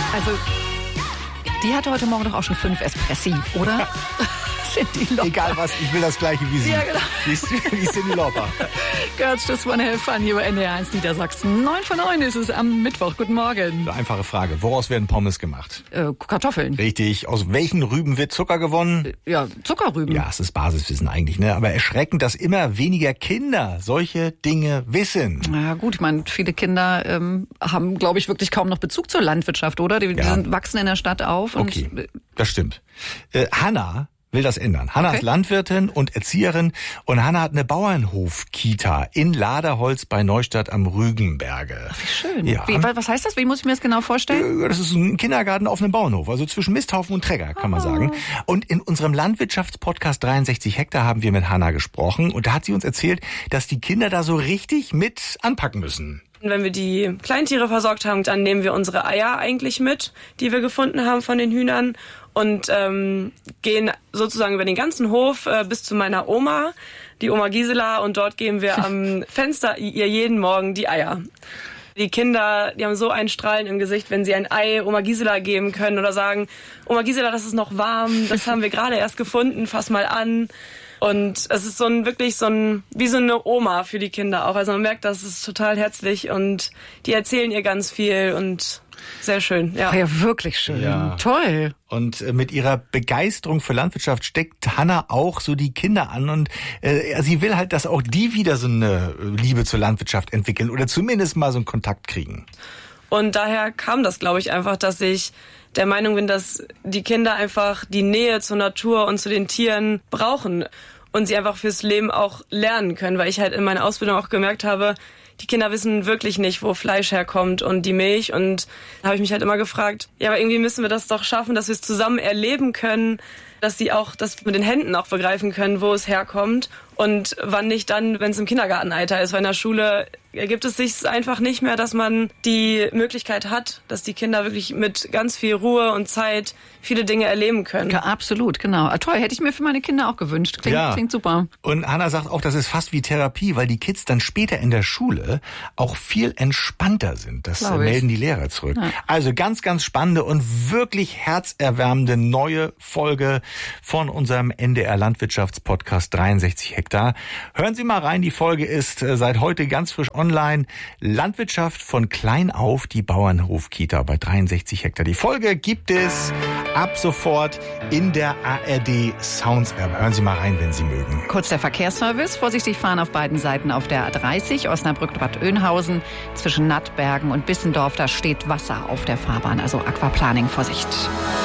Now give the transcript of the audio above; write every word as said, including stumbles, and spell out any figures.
Also, die hatte heute Morgen doch auch schon fünf Espressi, oder? Cyndi Lauper. Egal was, ich will das Gleiche wie sie. Ja, genau. Wie, wie Cyndi Lauper. Girls Just Wanna Have Fun hier bei N D R eins Niedersachsen. neun vor neun ist es am Mittwoch. Guten Morgen. Eine einfache Frage. Woraus werden Pommes gemacht? Äh, Kartoffeln. Richtig. Aus welchen Rüben wird Zucker gewonnen? Ja, Zuckerrüben. Ja, es ist Basiswissen eigentlich, ne? Aber erschreckend, dass immer weniger Kinder solche Dinge wissen. Ja gut, ich meine, viele Kinder ähm, haben, glaube ich, wirklich kaum noch Bezug zur Landwirtschaft, oder? Die, die Ja. sind, wachsen in der Stadt auf. Und Okay, das stimmt. Äh, Hanna will das ändern. Hanna Okay. ist Landwirtin und Erzieherin und Hanna hat eine Bauernhof-Kita in Laderholz bei Neustadt am Rügenberge. Wie schön. Ja. Wie, was heißt das? Wie muss ich mir das genau vorstellen? Äh, Das ist ein Kindergarten auf einem Bauernhof, also zwischen Misthaufen und Trecker, kann man sagen. Und in unserem Landwirtschaftspodcast dreiundsechzig Hektar haben wir mit Hanna gesprochen und da hat sie uns erzählt, dass die Kinder da so richtig mit anpacken müssen. Wenn wir die Kleintiere versorgt haben, dann nehmen wir unsere Eier eigentlich mit, die wir gefunden haben von den Hühnern und ähm, gehen sozusagen über den ganzen Hof äh, bis zu meiner Oma, die Oma Gisela, und dort geben wir am Fenster ihr jeden Morgen die Eier. Die Kinder, die haben so ein Strahlen im Gesicht, wenn sie ein Ei Oma Gisela geben können oder sagen, Oma Gisela, das ist noch warm, das haben wir gerade erst gefunden, fass mal an. Und es ist so ein wirklich so ein wie so eine Oma für die Kinder auch. Also man merkt, das ist total herzlich und die erzählen ihr ganz viel und sehr schön. Ja, War ja wirklich schön. Ja. Toll. Und äh, mit ihrer Begeisterung für Landwirtschaft steckt Hanna auch so die Kinder an und äh, sie will halt, dass auch die wieder so eine Liebe zur Landwirtschaft entwickeln oder zumindest mal so einen Kontakt kriegen. Und daher kam das, glaube ich, einfach, dass ich der Meinung bin, dass die Kinder einfach die Nähe zur Natur und zu den Tieren brauchen und sie einfach fürs Leben auch lernen können, weil ich halt in meiner Ausbildung auch gemerkt habe, die Kinder wissen wirklich nicht, wo Fleisch herkommt und die Milch, und da habe ich mich halt immer gefragt, ja, aber irgendwie müssen wir das doch schaffen, dass wir es zusammen erleben können, dass sie auch das mit den Händen auch begreifen können, wo es herkommt und wann nicht dann, wenn es im Kindergartenalter ist, weil in der Schule ergibt es sich einfach nicht mehr, dass man die Möglichkeit hat, dass die Kinder wirklich mit ganz viel Ruhe und Zeit viele Dinge erleben können. Ja, absolut, genau. Ah, toll, hätte ich mir für meine Kinder auch gewünscht. Klingt, Ja. klingt super. Und Hanna sagt auch, das ist fast wie Therapie, weil die Kids dann später in der Schule auch viel entspannter sind. Das Glaub ich. melden die Lehrer zurück. Ja. Also ganz, ganz spannende und wirklich herzerwärmende neue Folge von unserem N D R Landwirtschaftspodcast dreiundsechzig Hektar. Hören Sie mal rein, die Folge ist äh, seit heute ganz frisch online. Landwirtschaft von klein auf, die Bauernhof-Kita bei dreiundsechzig Hektar. Die Folge gibt es ab sofort in der A R D Sounds App. Hören Sie mal rein, wenn Sie mögen. Kurz der Verkehrsservice. Vorsichtig fahren auf beiden Seiten auf der A dreißig, Osnabrück-Bad Oeynhausen. Zwischen Nattbergen und Bissendorf, da steht Wasser auf der Fahrbahn. Also Aquaplaning, Vorsicht.